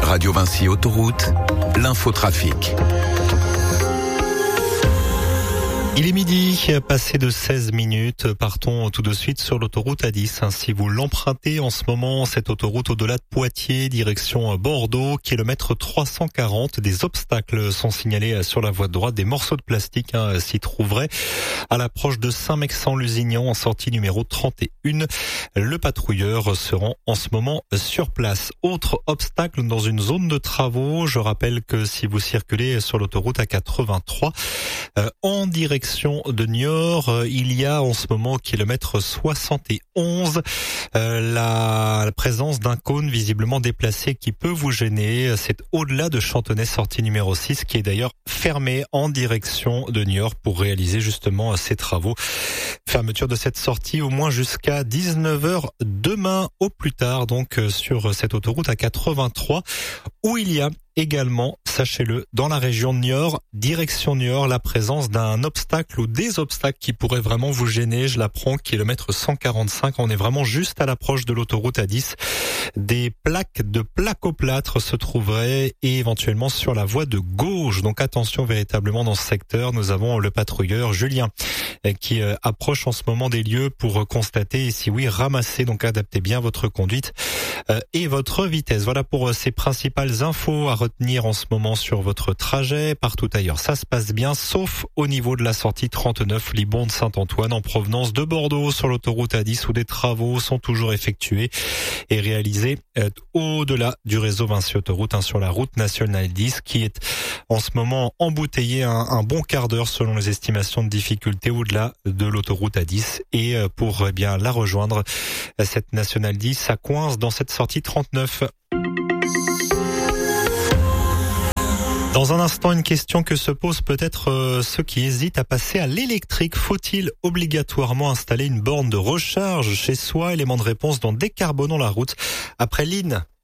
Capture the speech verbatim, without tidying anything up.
Radio Vinci Autoroute, l'infotrafic. Il est midi, passé de seize minutes, partons tout de suite sur l'autoroute A dix. Si vous l'empruntez en ce moment, cette autoroute au-delà de Poitiers, direction Bordeaux, kilomètre trois cent quarante, des obstacles sont signalés sur la voie de droite, des morceaux de plastique hein, s'y trouveraient. À l'approche de Saint-Mexant-Lusignan, en sortie numéro trente et un, le patrouilleur se rend en ce moment sur place. Autre obstacle dans une zone de travaux, je rappelle que si vous circulez sur l'autoroute A quatre-vingt-trois, euh, en direction de Niort, il y a en ce moment au kilomètre soixante et onze euh, la, la présence d'un cône visiblement déplacé qui peut vous gêner. C'est au-delà de Chantenay, sortie numéro six, qui est d'ailleurs fermée en direction de Niort pour réaliser justement ces travaux. Fermeture de cette sortie au moins jusqu'à dix-neuf heures demain au plus tard, donc sur cette autoroute A quatre-vingt-trois, où il y a également, sachez-le, dans la région de Niort, direction Niort, la présence d'un obstacle ou des obstacles qui pourraient vraiment vous gêner. Je l'apprends, kilomètre cent quarante-cinq, on est vraiment juste à l'approche de l'autoroute A dix. Des plaques de placoplâtre se trouveraient et éventuellement sur la voie de gauche. Donc attention véritablement dans ce secteur. Nous avons le patrouilleur Julien qui approche en ce moment des lieux pour constater et si oui, ramasser. Donc adaptez bien votre conduite et votre vitesse. Voilà pour ces principales infos à retenir en ce moment sur votre trajet. Partout ailleurs, ça se passe bien, sauf au niveau de la sortie trente-neuf Libonde-Saint-Antoine en provenance de Bordeaux sur l'autoroute A dix où des travaux sont toujours effectués et réalisés euh, au-delà du réseau Vinci Autoroute hein, sur la route nationale dix qui est en ce moment embouteillée un, un bon quart d'heure selon les estimations de difficulté au-delà de l'autoroute A dix et euh, pour eh bien la rejoindre, cette nationale dix, ça coince dans cette sortie trente-neuf. Dans un instant, une question que se posent peut-être euh, ceux qui hésitent à passer à l'électrique. Faut-il obligatoirement installer une borne de recharge chez soi? Élément de réponse dans Décarbonons la route après Lynn.